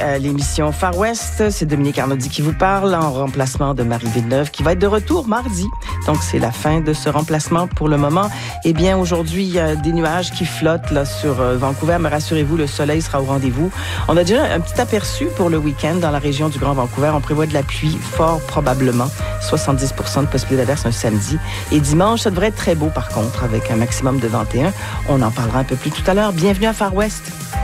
à l'émission Far West. C'est Dominique Arnaudy qui vous parle en remplacement de Marie Villeneuve qui va être de retour mardi. Donc, c'est la fin de ce remplacement pour le moment. Eh bien, aujourd'hui, il y a des nuages qui flottent là sur Vancouver, mais rassurez-vous, le soleil sera au rendez-vous. On a déjà un petit aperçu pour le week-end dans la région du Grand Vancouver. On prévoit de la pluie, fort probablement. 70% de possibilité d'averse un samedi. Et dimanche, ça devrait être très beau par contre, avec un maximum de 21. On en parlera un peu plus tout à l'heure. Bienvenue à Far West.